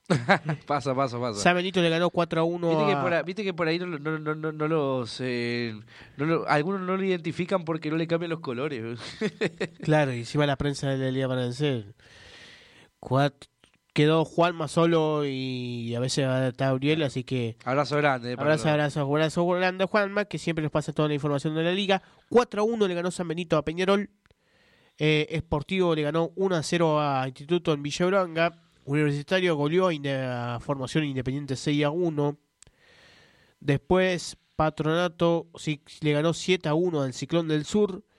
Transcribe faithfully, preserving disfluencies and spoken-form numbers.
pasa, pasa, pasa. San Benito le ganó cuatro a uno Viste que a... por ahí, viste que por ahí no, no, no, no, no los... Eh, no lo- algunos no lo identifican porque no le cambian los colores. Claro, y encima la prensa de la Liga Paraense. Cuat- Quedó Juanma solo y a veces está Uriel, así que Abrazo grande. eh, para abrazo, los- abrazo, abrazo grande a Juanma, que siempre nos pasa toda la información de la Liga. cuatro a uno le ganó San Benito a Peñarol. Eh, Sportivo le ganó uno a cero a Instituto en Villabranga. Universitario goleó a, Inde- a Formación Independiente seis a uno. Después Patronato sí, le ganó siete a uno al Ciclón del Sur.